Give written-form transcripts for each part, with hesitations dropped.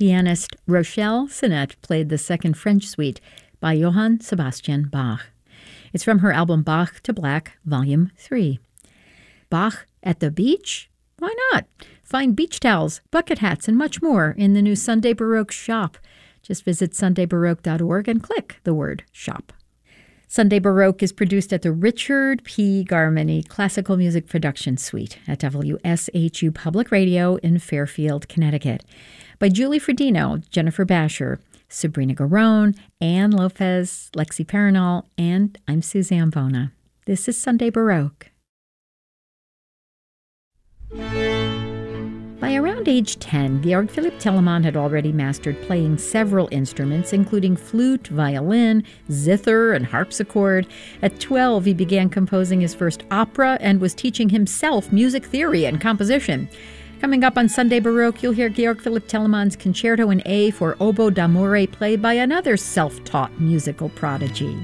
pianist Rochelle Sinnett played the Second French Suite by Johann Sebastian Bach. It's from her album Bach to Black, Volume 3. Bach at the beach? Why not? Find beach towels, bucket hats, and much more in the new Sunday Baroque shop. Just visit sundaybaroque.org and click the word shop. Sunday Baroque is produced at the Richard P. Garmany Classical Music Production Suite at WSHU Public Radio in Fairfield, Connecticut, by Julie Fredino, Jennifer Basher, Sabrina Garone, Ann Lopez, Lexi Paranol, and I'm Suzanne Bona. This is Sunday Baroque. By around age 10, Georg Philipp Telemann had already mastered playing several instruments, including flute, violin, zither, and harpsichord. At 12, he began composing his first opera and was teaching himself music theory and composition. Coming up on Sunday Baroque, you'll hear Georg Philipp Telemann's Concerto in A for Oboe d'Amore played by another self-taught musical prodigy.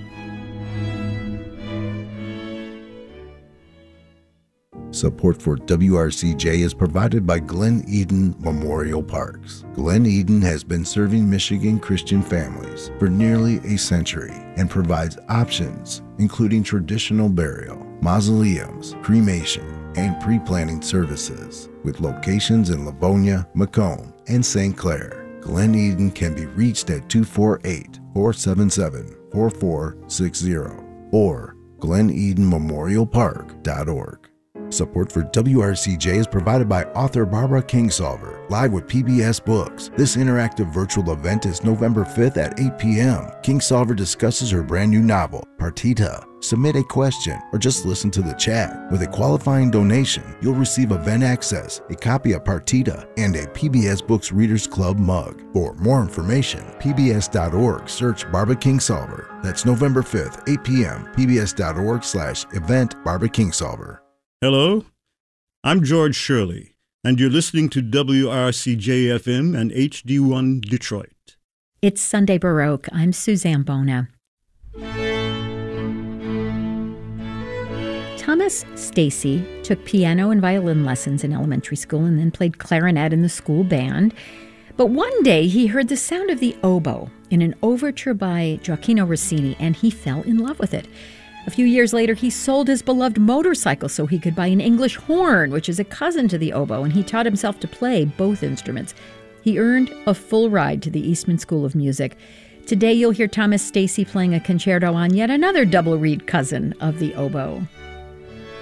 Support for WRCJ is provided by Glen Eden Memorial Parks. Glen Eden has been serving Michigan Christian families for nearly a century and provides options including traditional burial, mausoleums, cremation, and pre-planning services with locations in Livonia, Macomb, and St. Clair. Glen Eden can be reached at 248-477-4460 or glenedenmemorialpark.org. Support for WRCJ is provided by author Barbara Kingsolver, live with PBS Books. This interactive virtual event is November 5th at 8 p.m. Kingsolver discusses her brand new novel, Partita. Submit a question or just listen to the chat. With a qualifying donation, you'll receive event access, a copy of Partita, and a PBS Books Readers Club mug. For more information, pbs.org, search Barbara Kingsolver. That's November 5th, 8 p.m., pbs.org/event Barbara Kingsolver. Hello, I'm George Shirley, and you're listening to WRCJ-FM and HD1 Detroit. It's Sunday Baroque. I'm Suzanne Bona. Thomas Stacy took piano and violin lessons in elementary school and then played clarinet in the school band. But one day he heard the sound of the oboe in an overture by Gioacchino Rossini, and he fell in love with it. A few years later, he sold his beloved motorcycle so he could buy an English horn, which is a cousin to the oboe, and he taught himself to play both instruments. He earned a full ride to the Eastman School of Music. Today, you'll hear Thomas Stacy playing a concerto on yet another double reed cousin of the oboe.